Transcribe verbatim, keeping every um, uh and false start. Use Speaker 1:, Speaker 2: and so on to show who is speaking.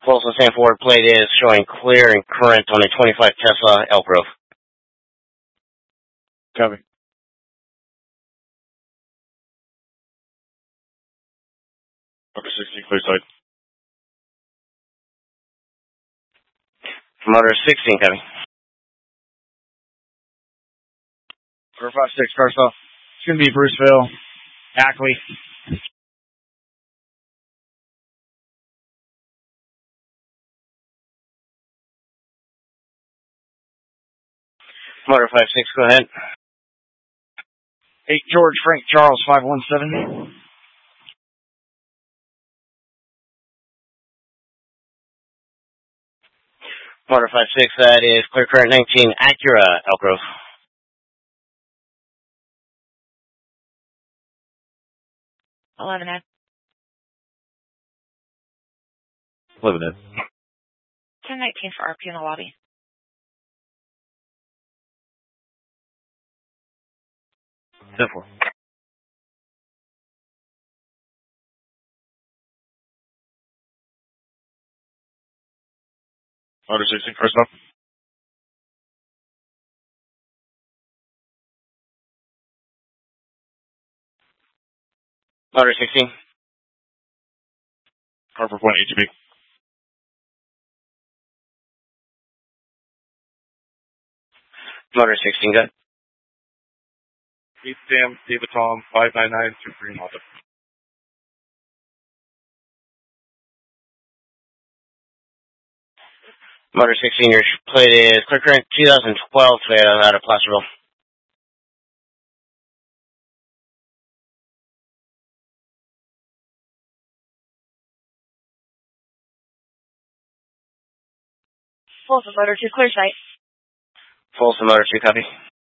Speaker 1: Folsom Sand forward plate is showing clear and current on a twenty-five Tesla Elk Grove.
Speaker 2: Copy. Motor sixteen, clear side.
Speaker 1: Motor sixteen, copy.
Speaker 2: four five six, car stop. It's going to be Bruceville, Ackley.
Speaker 1: Motor five six, go ahead.
Speaker 2: eight George Frank Charles, five one seven.
Speaker 1: Motor five six, that is clear current nineteen Acura Elk Grove.
Speaker 3: eleven Ed.
Speaker 2: eleven Ed.
Speaker 3: ten nineteen for R P in the lobby.
Speaker 2: ten four. Motor sixteen, car stop.
Speaker 1: Motor sixteen.
Speaker 2: Harper Point, H B.
Speaker 1: Motor sixteen, good.
Speaker 2: East Sam, David Tom, five nine nine two three Malta.
Speaker 1: Motor sixteen, your plate is clear current twenty twelve Toyota out of Placerville.
Speaker 3: Folsom Motor two, clear site.
Speaker 1: Folsom Motor two, copy.